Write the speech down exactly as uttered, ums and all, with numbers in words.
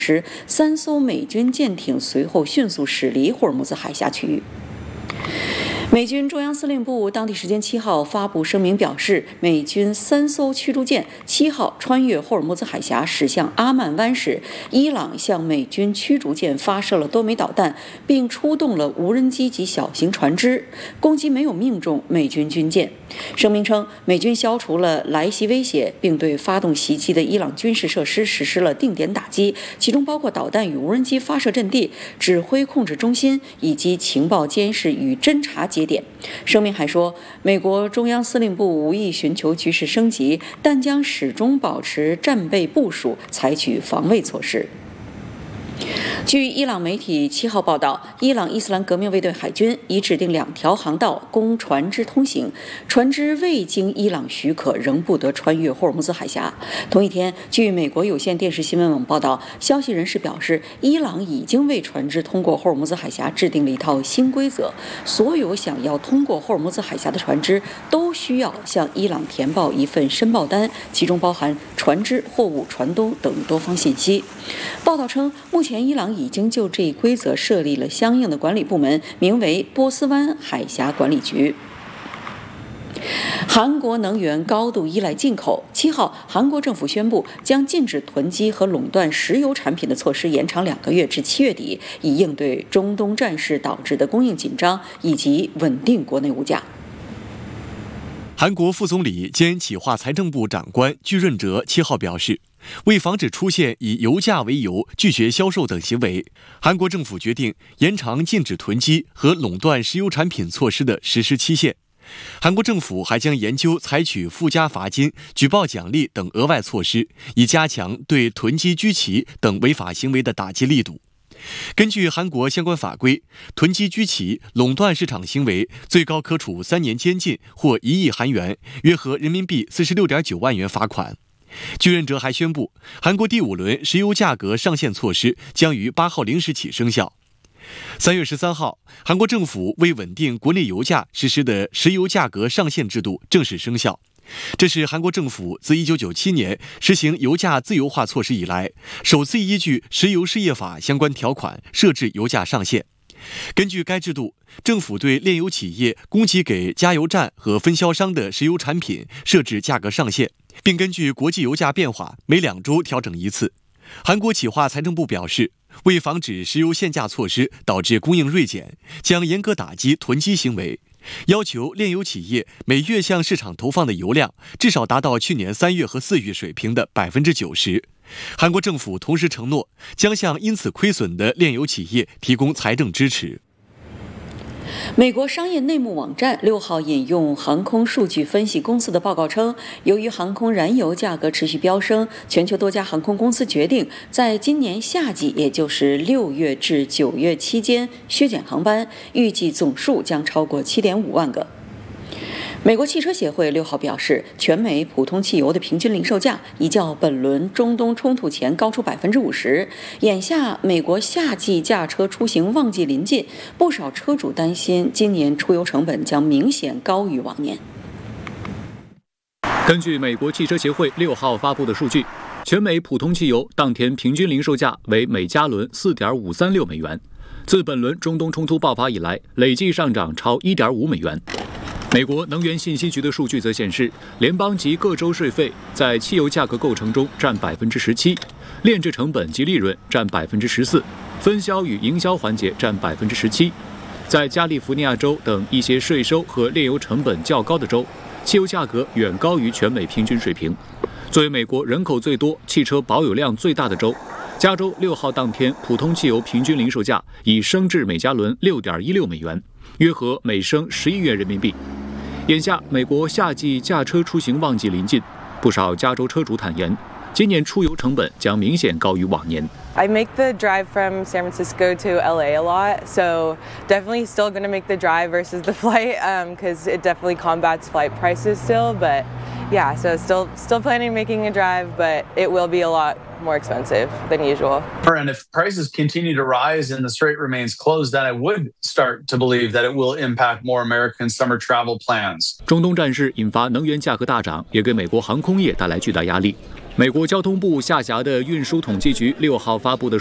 时，三艘美军舰艇随后迅速驶离霍尔木兹海峡区域。美军中央司令部当地时间七号发布声明表示，美军三艘驱逐舰七号穿越霍尔木兹海峡驶向阿曼湾时，伊朗向美军驱逐舰发射了多枚导弹，并出动了无人机及小型船只，攻击没有命中美军军舰。声明称，美军消除了来袭威胁，并对发动袭击的伊朗军事设施实施了定点打击，其中包括导弹与无人机发射阵地、指挥控制中心以及情报监视与侦察节点。声明还说，美国中央司令部无意寻求局势升级，但将始终保持战备部署，采取防卫措施。据伊朗媒体七号报道，伊朗伊斯兰革命卫队海军已指定两条航道供船只通行，船只未经伊朗许可仍不得穿越霍尔木兹海峡。同一天，据美国有线电视新闻网报道，消息人士表示，伊朗已经为船只通过霍尔木兹海峡制定了一套新规则，所有想要通过霍尔木兹海峡的船只都需要向伊朗填报一份申报单，其中包含船只、货物、船东等多方信息。报道称，目前伊朗已经就这一规则设立了相应的管理部门，名为波斯湾海峡管理局。韩国能源高度依赖进口。七号，韩国政府宣布将禁止囤积和垄断石油产品的措施延长两个月至七月底，以应对中东战事导致的供应紧张以及稳定国内物价。 韩国副总理兼企划财政部长官具润哲七号表示，为防止出现以油价为由拒绝销售等行为，韩国政府决定延长禁止囤积和垄断石油产品措施的实施期限。韩国政府还将研究采取附加罚金、举报奖励等额外措施，以加强对囤积居奇等违法行为的打击力度。根据韩国相关法规，囤积居奇、垄断市场行为最高可处三年监禁或一亿韩元，约合人民币四十六点九万元罚款。具润哲还宣布，韩国第五轮石油价格上限措施将于八号零时起生效。三月十三号，韩国政府为稳定国内油价实施的石油价格上限制度正式生效。这是韩国政府自一九九七年实行油价自由化措施以来，首次依据石油事业法相关条款设置油价上限。根据该制度，政府对炼油企业供给给加油站和分销商的石油产品设置价格上限，并根据国际油价变化每两周调整一次。韩国企划财政部表示，为防止石油限价措施导致供应锐减，将严格打击囤积行为，要求炼油企业每月向市场投放的油量至少达到去年三月和四月水平的百分之九十。韩国政府同时承诺，将向因此亏损的炼油企业提供财政支持。 美国商业内幕网站六号引用航空数据分析公司的报告称，由于航空燃油价格持续飙升，全球多家航空公司决定在今年夏季，也就是六月至九月期间削减航班，预计总数将超过 七点五万个。美国汽车协会六号表示，全美普通汽油的平均零售价已较本轮中东冲突前高出百分之五十。眼下，美国夏季驾车出行旺季临近，不少车主担心今年出油成本将明显高于往年。 根据美国汽车协会六号发布的数据，全美普通汽油当天平均零售价为每加仑 四点五三六美元，自本轮中东冲突爆发以来，累计上涨超 一点五美元。美国能源信息局的数据则显示，联邦及各州税费在汽油价格构成中占百分之十七，炼制成本及利润占百分之十四，分销与营销环节占百分之十七。在加利福尼亚州等一些税收和炼油成本较高的州，汽油价格远高于全美平均水平。作为美国人口最多、汽车保有量最大的州，加州六号当天普通汽油平均零售价已升至每加仑 六点一六美元，约合每升十一元人民币。眼下，美国夏季驾车出行旺季临近，不少加州车主坦言，今年出油成本将明显高于往年。 I make the drive from San Francisco to L A a lot, so definitely still going to make the drive versus the flight because um, it definitely combats flight prices still. But yeah, so still still planning on making a drive, but it will be a lot more expensive than usual. And if prices continue to rise and the strait remains closed, then I would start to believe that it will impact more American summer travel plans. 中东战事引发能源价格大涨，也给美国航空业带来巨大压力。 美国交通部下辖的运输统计局六号发布的